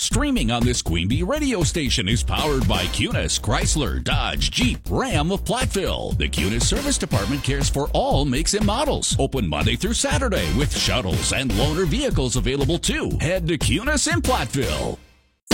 Streaming on this Queen Bee radio station is powered by Cunis, Chrysler, Dodge, Jeep, Ram of Platteville. The Cunis Service Department cares for all makes and models. Open Monday through Saturday with shuttles and loaner vehicles available too. Head to Cunis in Platteville.